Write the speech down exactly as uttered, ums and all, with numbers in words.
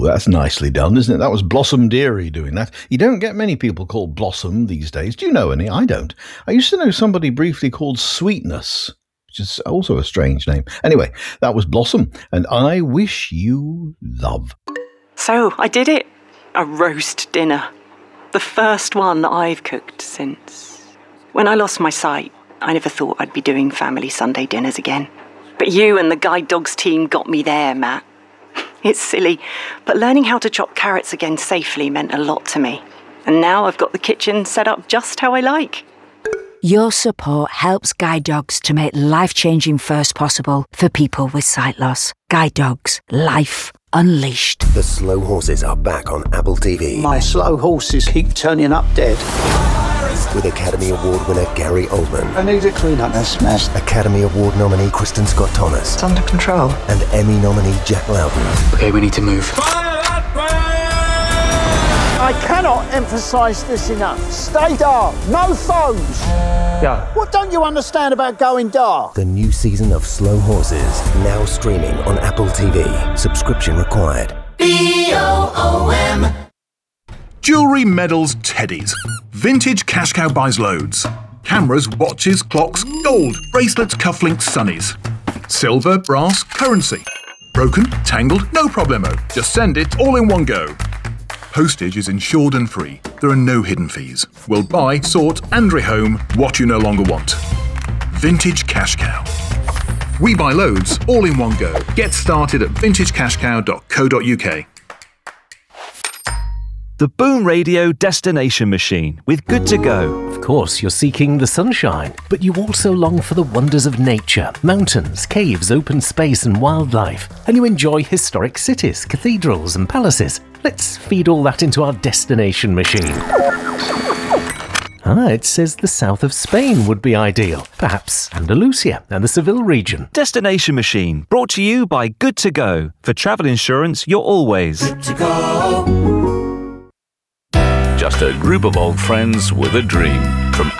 that's nicely done, isn't it? That was Blossom Dearie doing that. You don't get many people called Blossom these days. Do you know any? I don't. I used to know somebody briefly called Sweetness, which is also a strange name. Anyway, that was Blossom, and I Wish You Love. So, I did it. A roast dinner. The first one I've cooked since... When I lost my sight, I never thought I'd be doing family Sunday dinners again. But you and the Guide Dogs team got me there, Matt. It's silly, but learning how to chop carrots again safely meant a lot to me. And now I've got the kitchen set up just how I like. Your support helps Guide Dogs to make life-changing firsts possible for people with sight loss. Guide Dogs. Life unleashed. The Slow Horses are back on Apple T V. My slow horses keep turning up dead. With Academy Award winner Gary Oldman. I need to clean up this mess. Academy Award nominee Kristen Scott Thomas. It's under control. And Emmy nominee Jack Loudon. Okay, we need to move. I cannot emphasise this enough. Stay dark. No phones. Yeah. What don't you understand about going dark? The new season of Slow Horses, now streaming on Apple T V. Subscription required. B O O M. Jewellery, medals, teddies. Vintage Cash Cow buys loads. Cameras, watches, clocks, gold, bracelets, cufflinks, sunnies. Silver, brass, currency. Broken, tangled, no problemo. Just send it all in one go. Postage is insured and free. There are no hidden fees. We'll buy, sort and rehome what you no longer want. Vintage Cash Cow. We buy loads, all in one go. Get started at vintage cash cow dot co dot uk. The Boom Radio Destination Machine with Good to Go. Of course, you're seeking the sunshine, but you also long for the wonders of nature, mountains, caves, open space and wildlife. And you enjoy historic cities, cathedrals and palaces. Let's feed all that into our destination machine. Ah, it says the south of Spain would be ideal. Perhaps Andalusia and the Seville region. Destination Machine, brought to you by Good to Go. For travel insurance, you're always Good to go. Just a group of old friends with a dream. From